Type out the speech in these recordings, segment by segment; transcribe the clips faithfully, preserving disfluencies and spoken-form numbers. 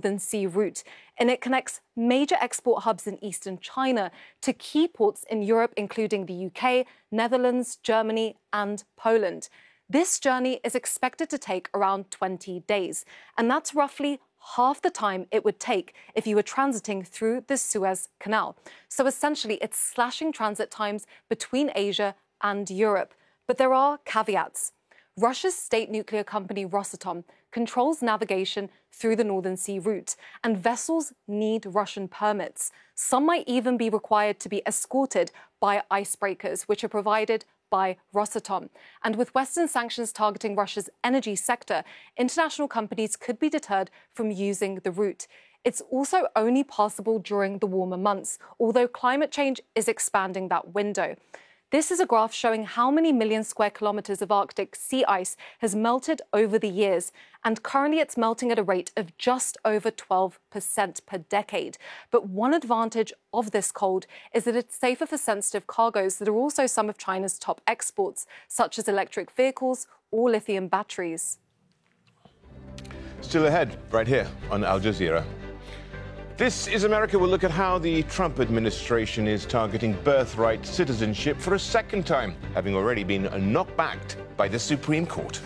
Northern Sea Route, and it connects major export hubs in eastern China to key ports in Europe, including the U K, Netherlands, Germany, and Poland. This journey is expected to take around twenty days, and that's roughly half the time it would take if you were transiting through the Suez Canal. So essentially, it's slashing transit times between Asia and Europe. But there are caveats. Russia's state nuclear company Rosatom controls navigation through the Northern Sea Route, and vessels need Russian permits. Some might even be required to be escorted by icebreakers, which are provided by Rosatom. And with Western sanctions targeting Russia's energy sector, international companies could be deterred from using the route. It's also only possible during the warmer months, although climate change is expanding that window. This is a graph showing how many million square kilometres of Arctic sea ice has melted over the years, and currently it's melting at a rate of just over twelve percent per decade. But one advantage of this cold is that it's safer for sensitive cargoes that are also some of China's top exports, such as electric vehicles or lithium batteries. Still ahead, right here on Al Jazeera. This is America. We'll look at how the Trump administration is targeting birthright citizenship for a second time, having already been knocked back by the Supreme Court.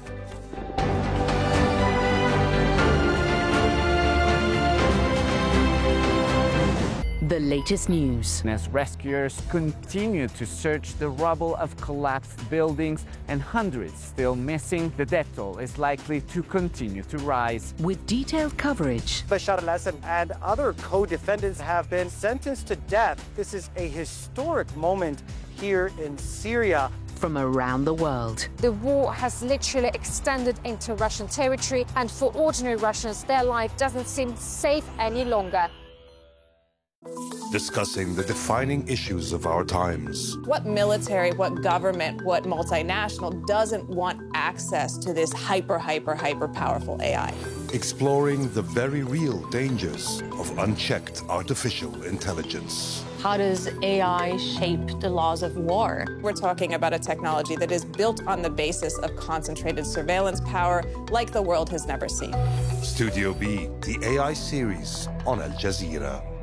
The latest news. As rescuers continue to search the rubble of collapsed buildings and hundreds still missing, the death toll is likely to continue to rise. With detailed coverage. Bashar al-Assad and other co-defendants have been sentenced to death. This is a historic moment here in Syria. From around the world. The war has literally extended into Russian territory, and for ordinary Russians, their life doesn't seem safe any longer. Discussing the defining issues of our times. What military, what government, what multinational doesn't want access to this hyper, hyper, hyper powerful A I? Exploring the very real dangers of unchecked artificial intelligence. How does A I shape the laws of war? We're talking about a technology that is built on the basis of concentrated surveillance power like the world has never seen. Studio B, the A I series on Al Jazeera.